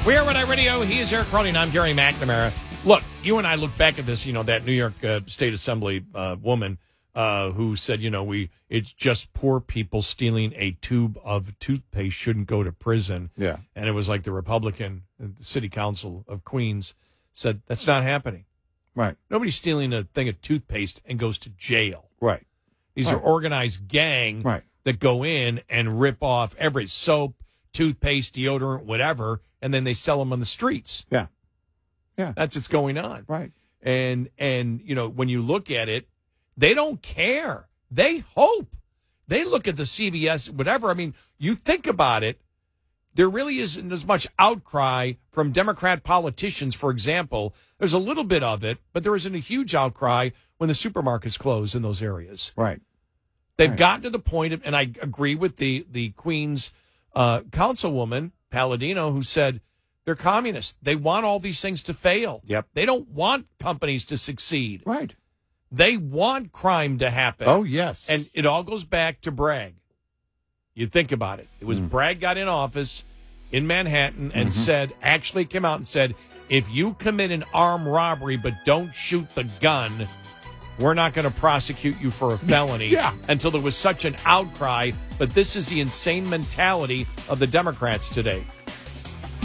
We are Red Eye Radio. He is Eric Crowley, and I'm Gary McNamara. Look, you and I look back at this, that New York State Assembly woman who said, it's just poor people stealing a tube of toothpaste shouldn't go to prison. Yeah. And it was like the Republican City Council of Queens said, that's not happening. Right. Nobody's stealing a thing of toothpaste and goes to jail. Right. These are organized gang that go in and rip off every soap, toothpaste, deodorant, whatever, and then they sell them on the streets. Yeah. Yeah. That's what's going on. Right. And when you look at it, they don't care. They hope. They look at the CVS, whatever. I mean, you think about it, there really isn't as much outcry from Democrat politicians, for example. There's a little bit of it, but there isn't a huge outcry when the supermarkets close in those areas. Right. They've gotten to the point of, and I agree with the Queens councilwoman, Palladino, who said they're communists. They want all these things to fail. Yep. They don't want companies to succeed. Right. They want crime to happen. Oh, yes. And it all goes back to Bragg. You think about it. It was Bragg got in office in Manhattan and actually came out and said, if you commit an armed robbery but don't shoot the gun, we're not going to prosecute you for a felony until there was such an outcry. But this is the insane mentality of the Democrats today.